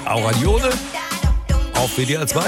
Auradione auf WDR 2.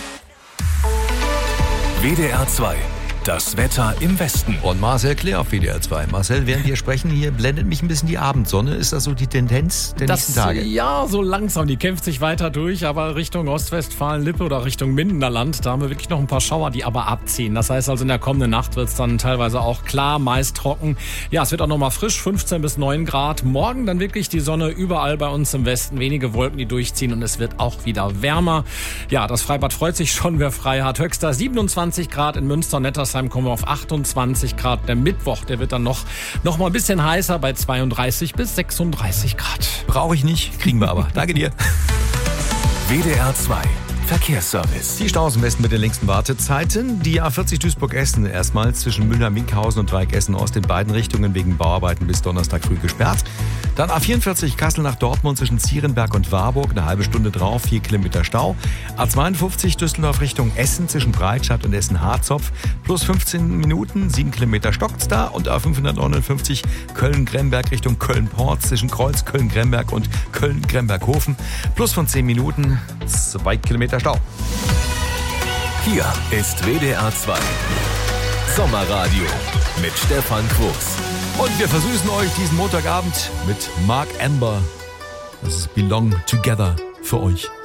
WDR 2. Das Wetter im Westen. Und Marcel Claire auf WDR 2. Marcel, während wir sprechen, hier blendet mich ein bisschen die Abendsonne. Ist das so die Tendenz der nächsten Tage? Ja, so langsam. Die kämpft sich weiter durch, aber Richtung Ostwestfalen-Lippe oder Richtung Mindener Land, da haben wir wirklich noch ein paar Schauer, die aber abziehen. Das heißt also, in der kommenden Nacht wird es dann teilweise auch klar, meist trocken. Ja, es wird auch nochmal frisch, 15 bis 9 Grad. Morgen dann wirklich die Sonne überall bei uns im Westen. Wenige Wolken, die durchziehen und es wird auch wieder wärmer. Ja, das Freibad freut sich schon, wer frei hat. Höchster 27 Grad in Münster, Nettersheim kommen wir auf 28 Grad. Der Mittwoch, der wird dann noch mal ein bisschen heißer bei 32 bis 36 Grad. Brauche ich nicht, kriegen wir aber. Danke dir. WDR 2. Verkehrsservice. Die Staus am besten mit den längsten Wartezeiten. Die A40 Duisburg-Essen erstmals zwischen Mülheim-Minkhausen und Dreieck Essen-Ost in beiden Richtungen wegen Bauarbeiten bis Donnerstag früh gesperrt. Dann A44 Kassel nach Dortmund zwischen Zierenberg und Warburg, eine halbe Stunde drauf, 4 Kilometer Stau. A52 Düsseldorf Richtung Essen zwischen Breitscheid und Essen-Harzopf, plus 15 Minuten, 7 Kilometer stockt's da. Und A559 Köln-Gremberg Richtung Köln-Port zwischen Kreuz, Köln-Gremberg und Köln-Gremberg-Hofen, plus von 10 Minuten, 2 Kilometer Stau. Hier ist WDR 2. Sommerradio mit Stefan Quos. Und wir versüßen euch diesen Montagabend mit Mark Amber. Das ist Belong Together für euch.